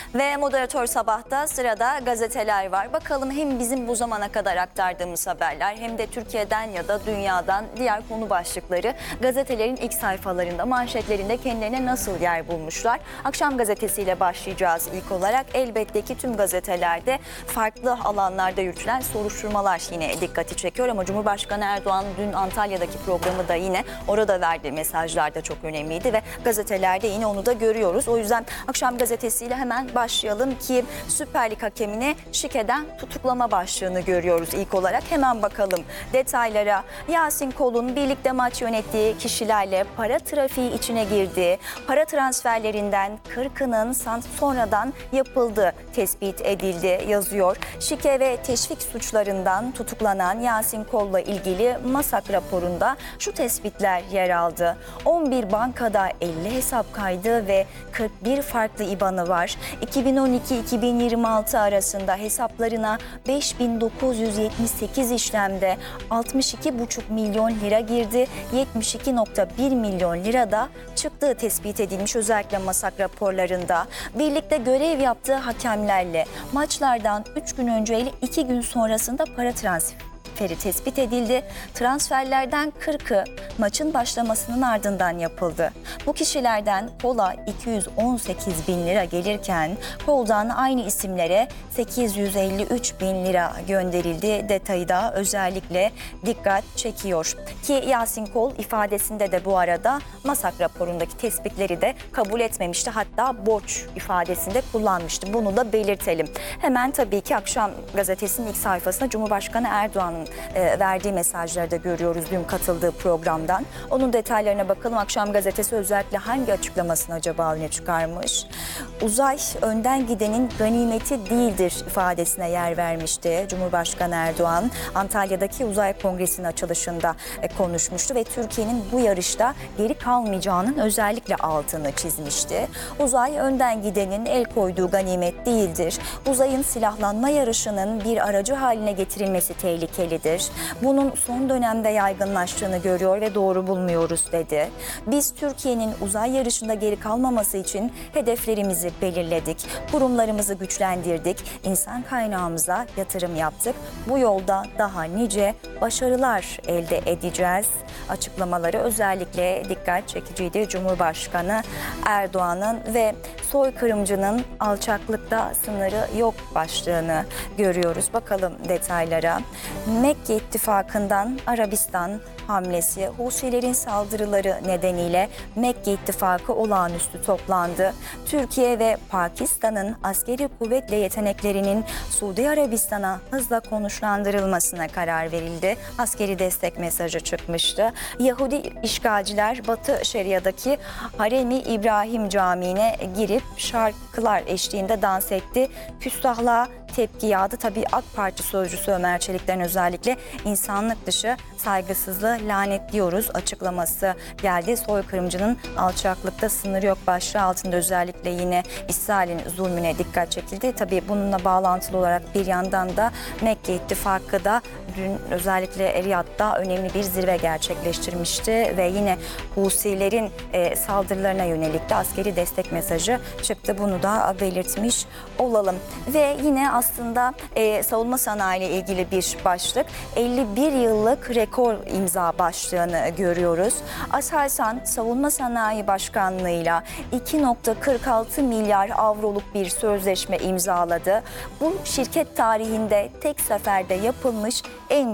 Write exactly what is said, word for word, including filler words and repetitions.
Ve moderatör sabahta sırada gazeteler var. Bakalım hem bizim bu zamana kadar aktardığımız haberler hem de Türkiye'den ya da dünyadan diğer konu başlıkları gazetelerin ilk sayfalarında, manşetlerinde kendilerine nasıl yer bulmuşlar? Akşam gazetesiyle başlayacağız ilk olarak. Elbette ki tüm gazetelerde farklı alanlarda yürütülen soruşturmalar yine dikkati çekiyor ama Cumhurbaşkanı Erdoğan dün Antalya'daki programı da yine orada verdiği mesajlar da çok önemliydi ve gazetelerde yine onu da görüyoruz. O yüzden akşam gazetesiyle hemen başlayalım ki Süper Lig hakemine şikeden tutuklama başlığını görüyoruz ilk olarak. Hemen bakalım detaylara. Yasin Kol'un birlikte maç yönettiği kişilerle para trafiği içine girdiği, para transferlerinden kırkının sonradan yapıldığı tespit edildi yazıyor. Şike ve teşvik suçlarından tutuklanan Yasin Kol'la ilgili MASAK raporunda şu tespitler yer aldı. on bir bankada elli hesap kaydı ve kırk bir farklı IBAN'ı var. iki bin on iki iki bin yirmi altı arasında hesaplarına beş bin dokuz yüz yetmiş sekiz işlemde altmış iki buçuk milyon lira girdi. yetmiş iki nokta bir milyon lira da çıktığı tespit edilmiş özellikle MASAK raporlarında. Birlikte görev yaptığı hakemlerle maçlardan üç gün önce ile iki gün sonrasında para transferi tespit edildi. Transferlerden kırkı maçın başlamasının ardından yapıldı. Bu kişilerden Kol'a iki yüz on sekiz bin lira gelirken Kol'dan aynı isimlere sekiz yüz elli üç bin lira gönderildi. Detayı da özellikle dikkat çekiyor. Ki Yasin Kol ifadesinde de bu arada MASAK raporundaki tespitleri de kabul etmemişti. Hatta borç ifadesinde kullanmıştı. Bunu da belirtelim. Hemen tabii ki Akşam gazetesinin ilk sayfasında Cumhurbaşkanı Erdoğan'ın verdiği mesajları da görüyoruz dün katıldığı programdan. Onun detaylarına bakalım. Akşam gazetesi özellikle hangi açıklamasını acaba öne çıkarmış? Uzay önden gidenin ganimeti değildir ifadesine yer vermişti Cumhurbaşkanı Erdoğan. Antalya'daki uzay kongresinin açılışında konuşmuştu ve Türkiye'nin bu yarışta geri kalmayacağının özellikle altını çizmişti. Uzay önden gidenin el koyduğu ganimet değildir. Uzayın silahlanma yarışının bir aracı haline getirilmesi tehlikelidir. Bunun son dönemde yaygınlaştığını görüyor ve doğru bulmuyoruz dedi. Biz Türkiye'nin uzay yarışında geri kalmaması için hedeflerimizi belirledik. Kurumlarımızı güçlendirdik. İnsan kaynağımıza yatırım yaptık. Bu yolda daha nice başarılar elde edeceğiz. Açıklamaları özellikle dikkat çekiciydi Cumhurbaşkanı Erdoğan'ın ve soykırımcının alçaklıkta sınırı yok başlığını görüyoruz. Bakalım detaylara. Mekke İttifakı'ndan Arabistan hamlesi, Husilerin saldırıları nedeniyle Mekke İttifakı olağanüstü toplandı. Türkiye ve Pakistan'ın askeri kuvvet ve yeteneklerinin Suudi Arabistan'a hızla konuşlandırılmasına karar verildi. Askeri destek mesajı çıkmıştı. Yahudi işgalciler Batı Şeria'daki Harem-i İbrahim Camii'ne girip şarkılar eşliğinde dans etti. Küstahlığa tepki yağdı. Tabii AK Parti sözcüsü Ömer Çelik'ten özellikle insanlık dışı saygısızlığı lanetliyoruz açıklaması geldi. Soykırımcının alçaklıkta sınır yok başlığı altında özellikle yine İsrail'in zulmüne dikkat çekildi. Tabii bununla bağlantılı olarak bir yandan da Mekke İttifakı da dün özellikle Riyad'da önemli bir zirve gerçekleştirmişti ve yine Husilerin e, saldırılarına yönelik de askeri destek mesajı çıktı. Bunu da belirtmiş olalım. Ve yine aslında e, savunma sanayi ile ilgili bir başlık. elli bir yıllık rekor imza başlığını görüyoruz. Aselsan Savunma Sanayi Başkanlığı'yla iki nokta kırk altı milyar avroluk bir sözleşme imzaladı. Bu şirket tarihinde tek seferde yapılmış en